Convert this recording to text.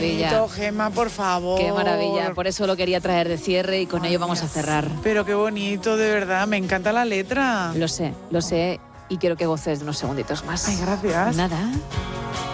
maravilla. bonito, Gemma, por favor. Qué maravilla, por eso lo quería traer de cierre y con ello vamos a cerrar. Pero qué bonito, de verdad, me encanta la letra. Lo sé, y quiero que goces de unos segunditos más. Ay, gracias. Nada.